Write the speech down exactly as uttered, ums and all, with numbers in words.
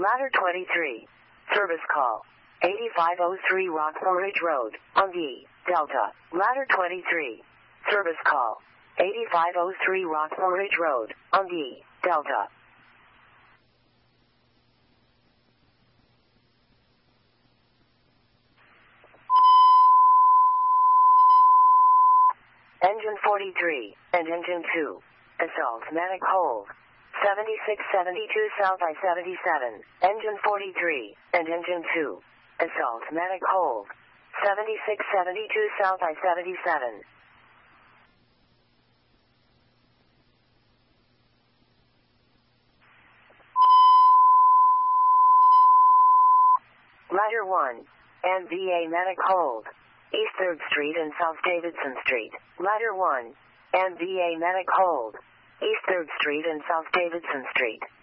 Ladder twenty-three. Service call. eighty-five oh three Rockville Ridge Road, Ungi, Delta. Ladder twenty-three. Service call. eighty-five oh three Rockville Ridge Road, Ungi, Delta. Engine forty-three, and Engine two. Assault Medic hold. seventy-six seventy-two South I seventy-seven, Engine forty-three, and Engine two. Assault Medic hold. seventy-six seventy-two South I seventy-seven. Ladder one. N B A Medic hold. East third Street and South Davidson Street. Ladder one. N B A Medic hold. East third Street and South Davidson Street.